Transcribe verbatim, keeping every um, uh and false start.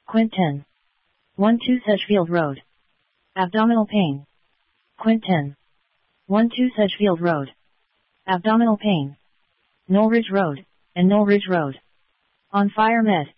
Quint ten. one two Sedgefield Road. Abdominal pain. Quint ten. one two Sedgefield Road. Abdominal pain. Knoll Ridge Road, and Knoll Ridge Road. On Fire Med.